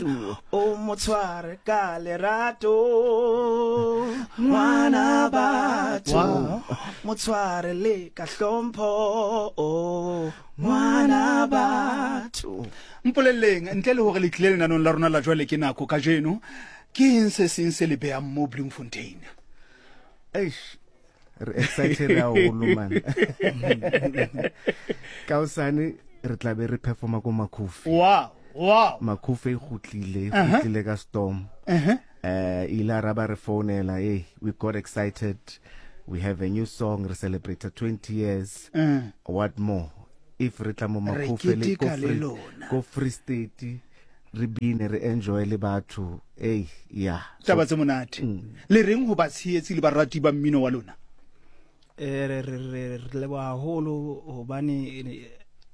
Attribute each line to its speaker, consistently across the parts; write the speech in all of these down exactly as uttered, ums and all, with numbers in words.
Speaker 1: batho o motshware ka lerato ngwana batho motshware le ka hlompho o ngwana batho.
Speaker 2: Mpoleleng ntle le hore le tlile lenanong la rona la jwale ke nako ka jeno ke eng se seng se le behang mo Bloemfontein?
Speaker 3: Eish, re excited haholo man. Ka osane re tla be re performa ko Makhufi.
Speaker 2: Wow, wow.
Speaker 3: Makhufi e khutlile, e khutlile ka storm.
Speaker 2: Uh-huh.
Speaker 3: Uh, ila raba re phonela, hey, we got excited. We have a new song, re celebrate twenty years.
Speaker 2: Uh.
Speaker 3: What more? If re tla mo Makhufi le go free, go free state, re bine re enjoy le batho. Hey, yeah.
Speaker 2: Taba tse monate. Le reng ho ba tshietsi le barati ba mmino wa lona?
Speaker 1: Eh re re re le ba holo hobane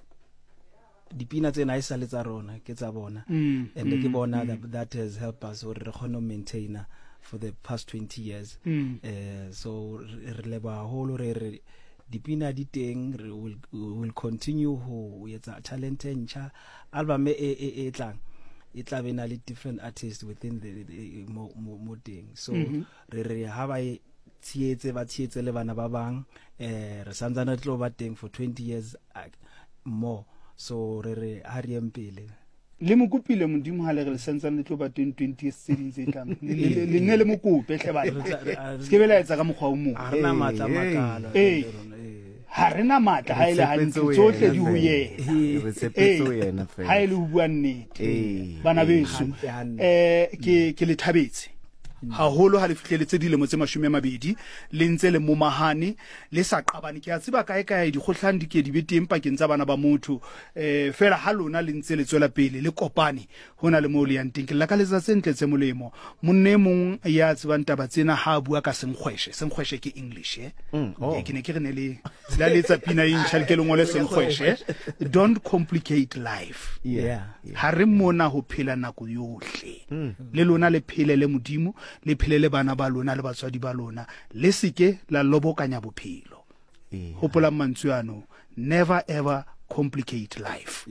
Speaker 1: dipina tsena e sale tsa rona ke tsa bona, and ke bona that that has helped us or re khona maintain for the past twenty years. Eh so re le ba holo re re dipina di teng, we will we will continue ho yetsa talent ntsha. Album e e e tlang it tla be na le different artists within the mo mo teng, so re re ha ba tsietse ba tsietse le bana ba bang eh re santsana tlo ba teng for twenty years more, so re re ha re empele
Speaker 2: le mokupile modimo ha le re santsana le tlo ba teng twenty years tse ding tse tlang le ne le mokupe hle ba se ke bela etsa ka mokgwa o mo
Speaker 1: ha rena matla makalo
Speaker 2: eh ha rena matla ha ile hantle tsohle di ho yena
Speaker 3: re tshepetso yena
Speaker 2: fa ha ile ho bua nnete bana beso eh ke ke le thabetse haholo ha le fihleletse dilemo tse mashome a mabedi le ntse le momahane le sa qabane ke a tseba kae kae di khohlang di ke di beteng pakeng tsa bana ba motho eh fela ha lona le ntse le tswela pele le kopane hona le mo le yang teng ke la ka letsa sentle tse molemo monne mong ya tsebang taba tsena ha bua ka senkgweshe senkgweshe ke English eh ke ne ke re ne le la letsa pina e ntšha le ke lengole senkgweshe don't complicate life.
Speaker 1: Yeah,
Speaker 2: ha re mona ho phela nako yohle le lona le phele le modimo le phelele bana ba lona le batswadi ba lona le sike la lobokanya bophelo. Hopola mantswe never ever complicate life.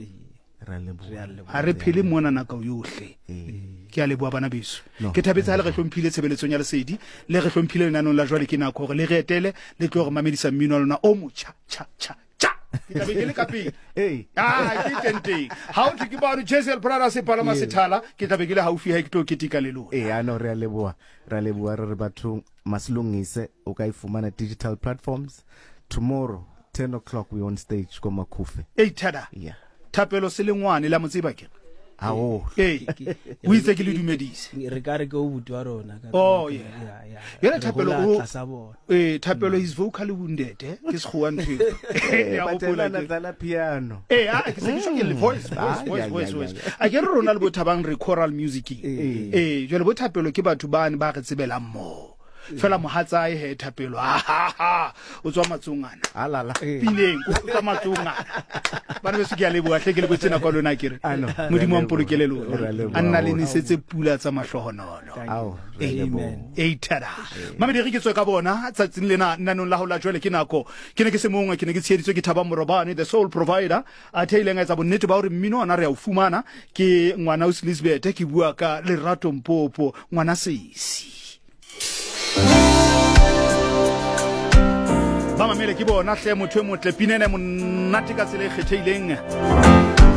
Speaker 2: Ha re phele mona nako yohle. Ke a le bua bana beso ke thabetsa le re hlomphile tshebeletsong ya lesedi le re hlomphile lenanong la jwale ke nako gore le re etele le tlo re mamedisa mmino lona o mocha cha cha cha ke tabekele ka pele eh ah ke tenteng ha o tiki ba no Jesel Brother se palama sethala ke tabekele haufi ha ke tlo ketika le lona
Speaker 3: eh ano re a leboa re a leboa re batho masilungise o ka ifumana digital platforms. Tomorrow ten o'clock we on stage ko Makhufi.
Speaker 2: Eh tada
Speaker 3: yeah
Speaker 2: Thapelo se lengwane la motseba ke
Speaker 3: awo
Speaker 2: eh o itse ke le dumedise
Speaker 1: re ka re go butwa rona ka
Speaker 2: oh yeah yeah yena Thapelo o eh Thapelo is vocally wounded eh ke se go ntwe
Speaker 3: ya go pula la piano
Speaker 2: eh a ke se ke shokele voice voice voice voice a ke re rona le bothabang re choral music eh jole bo Thapelo ke batho ba ne ba re tsebela mmo fela mohatsae he Thapelo ha o tswa matsongana
Speaker 3: alala
Speaker 2: pineng o ka matsongana bana be se ke a le bua hle ke le botsena ka lona ke re modimo wa mpolokele lona a nna le nisetse pula tsa mahlohonono amen e tada mamedi re ke tswe ka bona tsatsing lena nanong la ho la jwale ke nako ke ne ke se mongwe ke ne ke tsheditswe ke Thaba Morobane the soul provider a theileng a etsa bonnete ba hore mmino ona re a o fumana ke ngwana o Elizabeth ke bua ka Lerato Mpopo ngwana Sesi ba mamele ke bona hle motho e motle pinene monate ka tsele kgetheileng.